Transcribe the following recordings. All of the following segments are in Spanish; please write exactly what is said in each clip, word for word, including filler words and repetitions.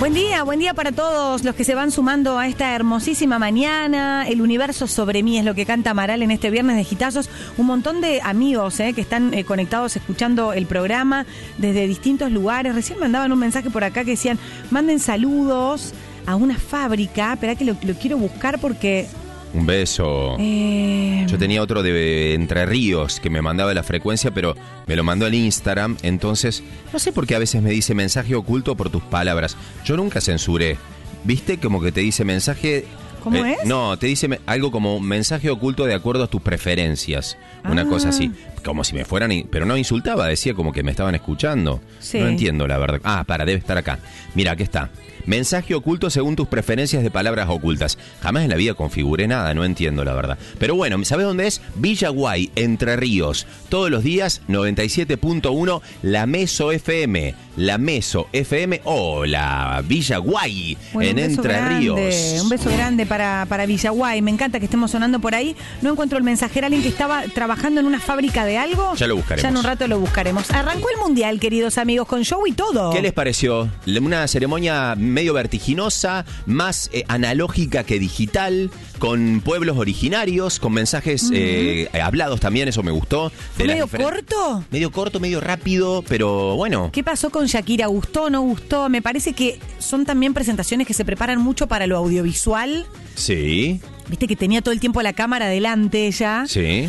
Buen día, buen día para todos los que se van sumando a esta hermosísima mañana. El universo sobre mí es lo que canta Amaral en este viernes de Hitazos. Un montón de amigos eh, que están eh, conectados escuchando el programa desde distintos lugares. Recién mandaban un mensaje por acá que decían, manden saludos a una fábrica. Esperá que lo, lo quiero buscar porque... Un beso. Eh... Yo tenía otro de Entre Ríos que me mandaba la frecuencia, pero me lo mandó al Instagram. Entonces, no sé por qué a veces me dice mensaje oculto por tus palabras. Yo nunca censuré. ¿Viste? Como que te dice mensaje... ¿Cómo eh, es? No, te dice me- algo como mensaje oculto de acuerdo a tus preferencias. Una Ah. cosa así. Como si me fueran... in- Pero no insultaba, decía como que me estaban escuchando. Sí. No entiendo la verdad. Ah, para, debe estar acá. Mira, aquí está. Mensaje oculto según tus preferencias de palabras ocultas. Jamás en la vida configuré nada, no entiendo la verdad. Pero bueno, ¿sabes dónde es? Villaguay, Entre Ríos. Todos los días, noventa y siete punto uno, la Meso F M. La Meso F M o la Villaguay Bueno, en un beso Entre grande, Ríos. Un beso grande para, para Villaguay. Me encanta que estemos sonando por ahí. No encuentro el mensajero, alguien que estaba trabajando en una fábrica de algo. Ya lo buscaremos. Ya en un rato lo buscaremos. Arrancó el Mundial, queridos amigos, con show y todo. ¿Qué les pareció? Una ceremonia medio vertiginosa, más eh, analógica que digital, con pueblos originarios, con mensajes eh, hablados también, eso me gustó. ¿Fue las medio diferen- corto? Medio corto, medio rápido, pero bueno. ¿Qué pasó con Shakira? ¿Gustó, no gustó? Me parece que son también presentaciones que se preparan mucho para lo audiovisual. Sí, Viste que tenía todo el tiempo la cámara delante ella. sí.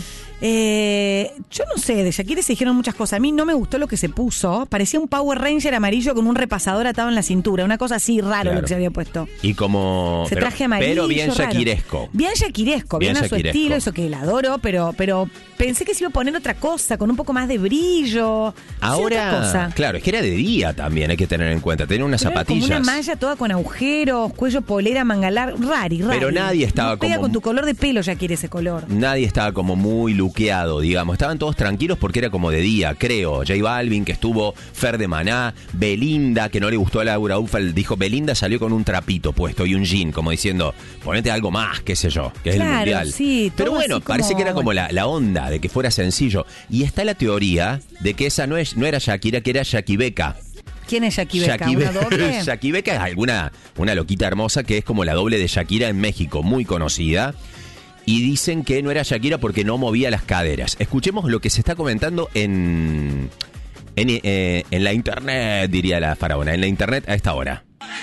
Eh, yo no sé, de Shakira se dijeron muchas cosas. A mí no me gustó lo que se puso. Parecía un Power Ranger amarillo con un repasador atado en la cintura. Una cosa así raro Claro. lo que se había puesto. Y como... Ese pero, traje amarillo. pero bien raro. shakiresco. Bien shakiresco, bien, Bien a su shakiresco. estilo, eso que la adoro, pero, pero pensé que se iba a poner otra cosa, con un poco más de brillo. Sí, otra Ahora, cosa. claro, es que era de día también, hay que tener en cuenta. Tenía unas Pero era zapatillas. como una malla toda con agujeros, cuello polera, mangalar, rari, rari. Pero nadie estaba no pega como- con tu color de pelo, ya quiere ese color. Nadie estaba como muy luqueado, digamos. Estaban todos tranquilos porque era como de día, creo. J Balvin, que estuvo, Fer de Maná, Belinda, que no le gustó a Laura Ufal, dijo, Belinda salió con un trapito puesto y un jean, como diciendo, ponete algo más, qué sé yo, que es Claro, el mundial. sí, Pero todo bueno, así como- parece que era como la, la onda de que fuera sencillo. Y está la teoría de que esa no, es, no era Shakira, que era Shakibeka. ¿Quién es Shaki Beca? Shaki ¿Una Be- doble? Shaki Beca es alguna, una loquita hermosa que es como la doble de Shakira en México, muy conocida. Y dicen que no era Shakira porque no movía las caderas. Escuchemos lo que se está comentando en, en, eh, en la internet, diría la faraona, en la internet a esta hora.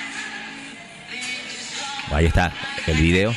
Ahí está el video.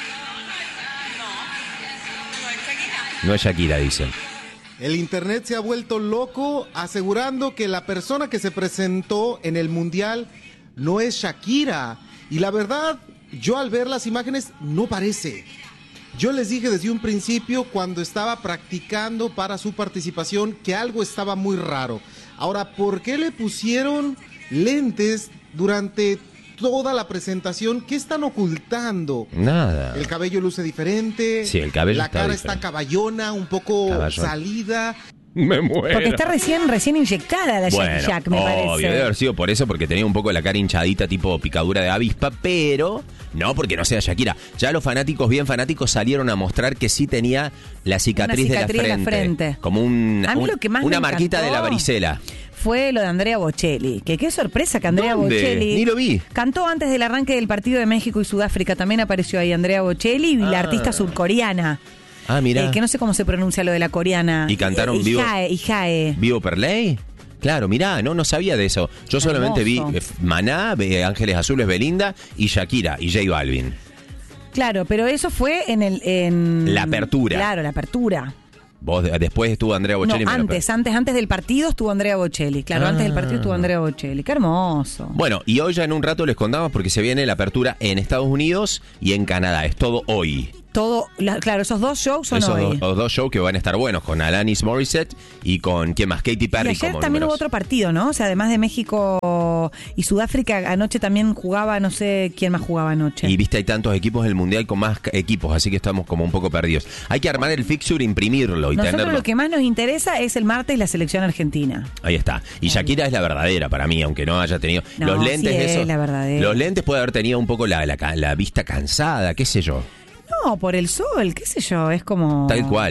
No es Shakira, dicen. El internet se ha vuelto loco asegurando que la persona que se presentó en el mundial no es Shakira. Y la verdad, yo al ver las imágenes no parece. Yo les dije desde un principio cuando estaba practicando para su participación que algo estaba muy raro. Ahora, ¿por qué le pusieron lentes durante toda la presentación? ¿Qué están ocultando? Nada. El cabello luce diferente. Sí, el cabello La está cara diferente. está caballona, un poco Caballón. salida. Me muero. Porque está recién, recién inyectada la Bueno, Shaki Jack, me obvio, parece. debe haber sido por eso, porque tenía un poco la cara hinchadita, tipo picadura de avispa, pero no porque no sea Shakira. Ya los fanáticos, bien fanáticos, salieron a mostrar que sí tenía la cicatriz, Una cicatriz de, la de la frente, frente. como un, A mí un- lo que más una me marquita encantó de la varicela. Fue lo de Andrea Bocelli. Que qué sorpresa que Andrea ¿Dónde? Bocelli... Ni lo vi. Cantó antes del arranque del partido de México y Sudáfrica. También apareció ahí Andrea Bocelli y la Ah. artista surcoreana. Ah, mira. Eh, que no sé cómo se pronuncia lo de la coreana. Y cantaron Eh, vivo. Ijae, Ijae. ¿Vivo Perley? Claro, mirá, no, no sabía de eso. Yo solamente vi Hermoso. eh, Maná, eh, Ángeles Azules, Belinda y Shakira y J Balvin. Claro, pero eso fue en el... En... La apertura. Claro, la apertura. Vos eh, después estuvo Andrea Bocelli. No, me lo antes, antes, antes del partido estuvo Andrea Bocelli. Claro, Ah. antes del partido estuvo Andrea Bocelli. Qué hermoso. Bueno, y hoy ya en un rato les contamos porque se viene la apertura en Estados Unidos y en Canadá. Es todo hoy. Todo, la- claro, esos dos shows son Esos hoy. dos, los dos shows que van a estar buenos, con Alanis Morissette y con, ¿quién más? Katy Y Perry. ayer como también hubo números. otro partido, ¿no? O sea, además de México y Sudáfrica, anoche también jugaba, no sé quién más jugaba anoche. Y viste, hay tantos equipos del Mundial con más ca- equipos, así que estamos como un poco perdidos. Hay que armar el fixture, imprimirlo y Nosotros tenerlo. lo que más nos interesa es el martes la selección argentina. Ahí está. Y Shakira es la verdadera para mí, aunque no haya tenido... No, los lentes sí es esos... la verdadera. Los lentes puede haber tenido un poco la, la, ca- la vista cansada, qué sé yo. No, por el sol, qué sé yo, es como... Tal cual.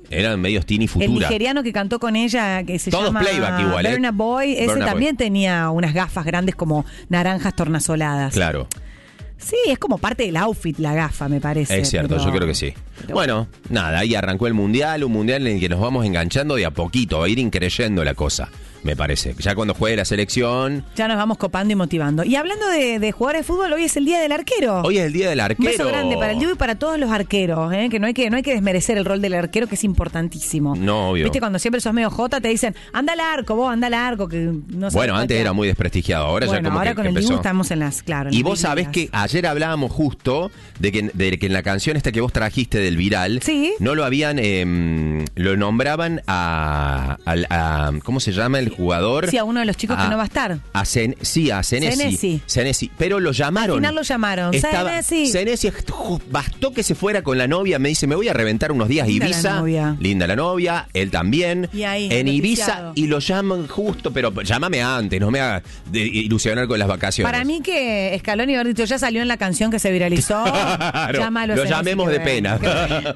Eran medios Tini El Futura. nigeriano que cantó con ella, que se Todos llama playback igual, ¿eh? Burna Boy, ese Burna también Boy. tenía unas gafas grandes como naranjas tornasoladas. Claro. Sí, es como parte del outfit la gafa, me parece. Es cierto, pero- yo creo que sí. pero Bueno, nada, ahí arrancó el Mundial, un Mundial en el que nos vamos enganchando de a poquito, va a ir increyendo la cosa, me parece. Ya cuando juegue la selección... Ya nos vamos copando y motivando. Y hablando de, de jugadores de fútbol, hoy es el Día del Arquero. Hoy es el Día del Un Arquero. beso grande para el Dibu y para todos los arqueros, ¿eh? Que no hay que no hay que desmerecer el rol del arquero, que es importantísimo. No, obvio. Viste, cuando siempre sos medio jota, te dicen, anda al arco, vos, anda al arco, que no sabes Bueno, antes patear. era muy desprestigiado, ahora bueno, ya como ahora que, con que el empezó. Dibu estamos en las, claro. en Y las vos big sabés ligas. que ayer hablábamos justo de que, de que en la canción esta que vos trajiste del viral, Sí. no lo habían, eh, lo nombraban a, al- a- ¿cómo se llama el jugador? Sí, a uno de los chicos que no va a estar. A Sen- sí, a Senesi. Senesi. Senesi, pero lo llamaron. Al final lo llamaron. Estaba, Senesi. Senesi, ju- bastó que se fuera con la novia, me dice, me voy a reventar unos días a Linda la Ibiza. novia. Linda la novia, él también. Y ahí, en Ibiza noticiado. y lo llaman justo, pero llámame antes, no me haga de- ilusionar con las vacaciones. Para mí que Scaloni haber dicho, ya salió en la canción que se viralizó. Claro, Llámalo a lo Senesi, llamemos que de bueno, pena. que bueno.